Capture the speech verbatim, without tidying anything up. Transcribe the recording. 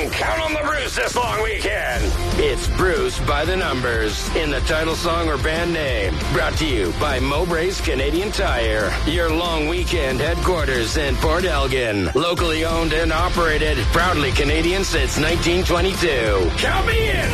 can count on the Bruce this long weekend. It's Bruce by the Numbers in the title song or band name. Brought to you by Mowbray's Canadian Tire, your long weekend headquarters in Port Elgin. Locally owned and operated, proudly Canadian since nineteen twenty-two. Count me in!